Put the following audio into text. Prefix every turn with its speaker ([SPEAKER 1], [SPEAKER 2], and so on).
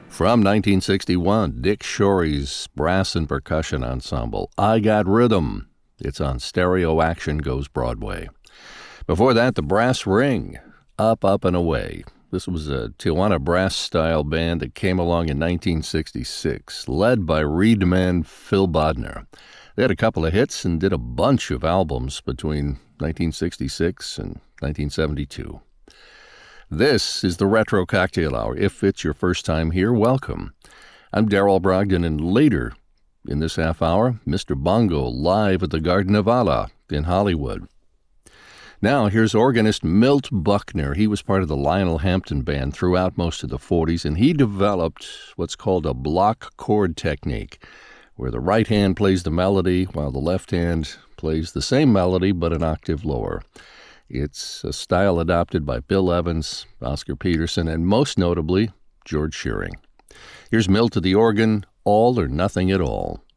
[SPEAKER 1] From 1961, Dick Shorey's Brass and Percussion Ensemble, I Got Rhythm. It's on Stereo Action Goes Broadway. Before that, the Brass Ring, Up, Up, and Away. This was a Tijuana brass-style band that came along in 1966, led by reedman Phil Bodner. They had a couple of hits and did a bunch of albums between 1966 and 1972. This is the Retro Cocktail Hour. If it's your first time here, welcome. I'm Darrell Brogdon, and later in this half hour, Mr. Bongo live at the Garden of Allah in Hollywood. Now, here's organist Milt Buckner. He was part of the Lionel Hampton Band throughout most of the 40s, and he developed what's called a block chord technique, where the right hand plays the melody while the left hand plays the same melody but an octave lower. It's a style adopted by Bill Evans, Oscar Peterson, and most notably, George Shearing. Here's Milt to the organ, All or Nothing at All.